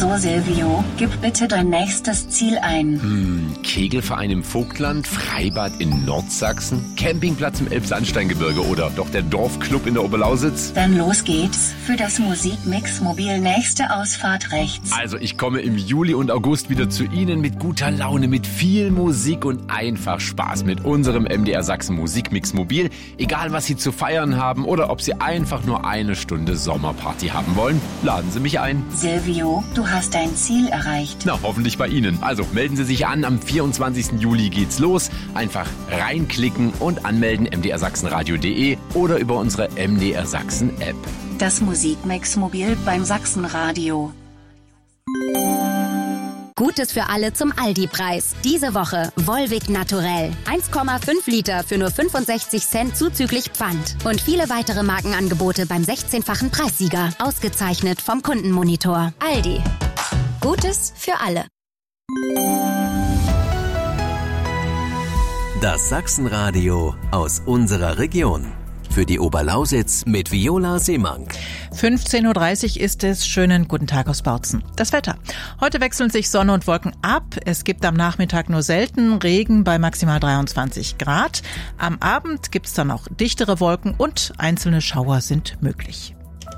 So, Silvio, gib bitte dein nächstes Ziel ein. Kegelverein im Vogtland, Freibad in Nordsachsen, Campingplatz im Elbsandsteingebirge oder doch der Dorfclub in der Oberlausitz? Dann los geht's für das Musikmix-Mobil nächste Ausfahrt rechts. Also ich komme im Juli und August wieder zu Ihnen mit guter Laune, mit viel Musik und einfach Spaß mit unserem MDR Sachsen Musikmix-Mobil. Egal, was Sie zu feiern haben oder ob Sie einfach nur eine Stunde Sommerparty haben wollen, laden Sie mich ein. Silvio, du hast dein Ziel erreicht. Na, hoffentlich bei Ihnen. Also melden Sie sich an, am 24. Juli geht's los. Einfach reinklicken und anmelden mdrsachsenradio.de oder über unsere MDR Sachsen App. Das Musikmix-Mobil beim Sachsenradio. Gutes für alle zum Aldi-Preis. Diese Woche Volvic Naturell. 1,5 Liter für nur 65 Cent zuzüglich Pfand. Und viele weitere Markenangebote beim 16-fachen Preissieger. Ausgezeichnet vom Kundenmonitor. Aldi. Gutes für alle. Das Sachsenradio aus unserer Region. Für die Oberlausitz mit Viola Seemank. 15.30 Uhr ist es. Schönen guten Tag aus Bautzen. Das Wetter. Heute wechseln sich Sonne und Wolken ab. Es gibt am Nachmittag nur selten Regen bei maximal 23 Grad. Am Abend gibt es dann auch dichtere Wolken und einzelne Schauer sind möglich.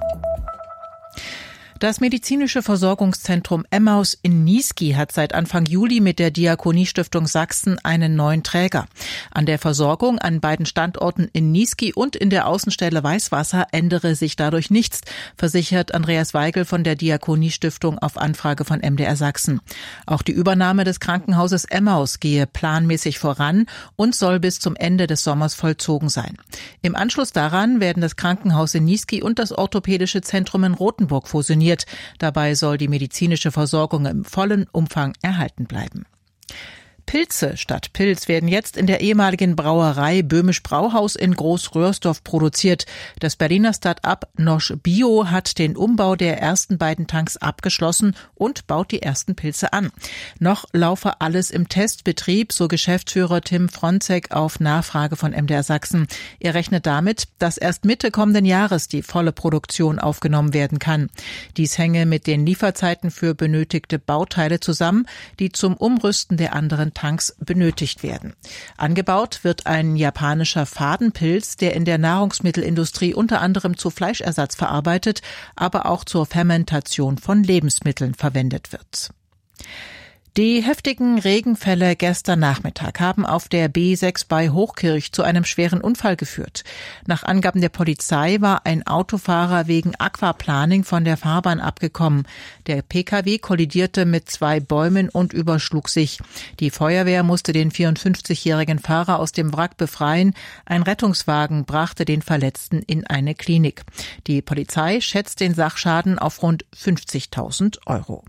Das medizinische Versorgungszentrum Emmaus in Niesky hat seit Anfang Juli mit der Diakoniestiftung Sachsen einen neuen Träger. An der Versorgung an beiden Standorten in Niesky und in der Außenstelle Weißwasser ändere sich dadurch nichts, versichert Andreas Weigel von der Diakoniestiftung auf Anfrage von MDR Sachsen. Auch die Übernahme des Krankenhauses Emmaus gehe planmäßig voran und soll bis zum Ende des Sommers vollzogen sein. Im Anschluss daran werden das Krankenhaus in Niesky und das Orthopädische Zentrum in Rothenburg fusioniert. Dabei soll die medizinische Versorgung im vollen Umfang erhalten bleiben. Pilze statt Pilz werden jetzt in der ehemaligen Brauerei Böhmisch Brauhaus in Groß-Röhrsdorf produziert. Das Berliner Start-up Nosch Bio hat den Umbau der ersten beiden Tanks abgeschlossen und baut die ersten Pilze an. Noch laufe alles im Testbetrieb, so Geschäftsführer Tim Fronzek auf Nachfrage von MDR Sachsen. Er rechnet damit, dass erst Mitte kommenden Jahres die volle Produktion aufgenommen werden kann. Dies hänge mit den Lieferzeiten für benötigte Bauteile zusammen, die zum Umrüsten der anderen Tanks benötigt werden. Angebaut wird ein japanischer Fadenpilz, der in der Nahrungsmittelindustrie unter anderem zu Fleischersatz verarbeitet, aber auch zur Fermentation von Lebensmitteln verwendet wird. Die heftigen Regenfälle gestern Nachmittag haben auf der B6 bei Hochkirch zu einem schweren Unfall geführt. Nach Angaben der Polizei war ein Autofahrer wegen Aquaplaning von der Fahrbahn abgekommen. Der Pkw kollidierte mit 2 Bäumen und überschlug sich. Die Feuerwehr musste den 54-jährigen Fahrer aus dem Wrack befreien. Ein Rettungswagen brachte den Verletzten in eine Klinik. Die Polizei schätzt den Sachschaden auf rund 50.000 €.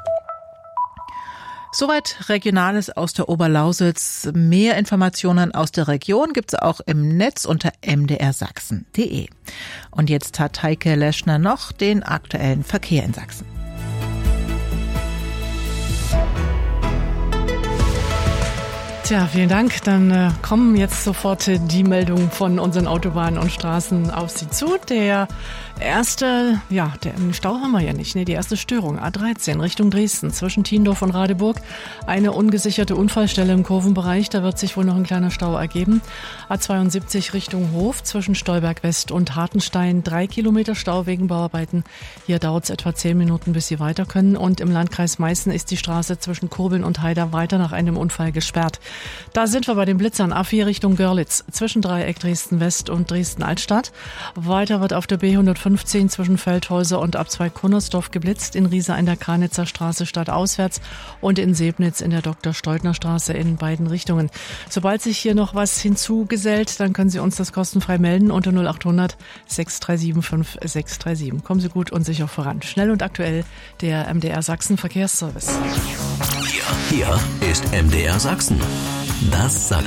Soweit Regionales aus der Oberlausitz. Mehr Informationen aus der Region gibt's auch im Netz unter mdrsachsen.de. Und jetzt hat Heike Leschner noch den aktuellen Verkehr in Sachsen. Tja, vielen Dank. Dann kommen jetzt sofort die Meldungen von unseren Autobahnen und Straßen auf Sie zu. Der erste, den Stau haben wir ja nicht. Die erste Störung, A13 Richtung Dresden zwischen Tiendorf und Radeburg. Eine ungesicherte Unfallstelle im Kurvenbereich, da wird sich wohl noch ein kleiner Stau ergeben. A72 Richtung Hof zwischen Stolberg West und Hartenstein. 3 Kilometer Stau wegen Bauarbeiten. Hier dauert es etwa 10 Minuten, bis Sie weiter können. Und im Landkreis Meißen ist die Straße zwischen Kurbeln und Haida weiter nach einem Unfall gesperrt. Da sind wir bei den Blitzern. A4 Richtung Görlitz zwischen Dreieck Dresden West und Dresden Altstadt. Weiter wird auf der B115 zwischen Feldhäuser und Abzweig Kunnersdorf geblitzt. In Riesa in der Kranitzer Straße stadtauswärts und in Sebnitz in der Dr.-Steutner-Straße in beiden Richtungen. Sobald sich hier noch was hinzugesellt, dann können Sie uns das kostenfrei melden unter 0800 637 5637. Kommen Sie gut und sicher voran. Schnell und aktuell der MDR Sachsen Verkehrsservice. Hier ist MDR Sachsen. Das Sachsen.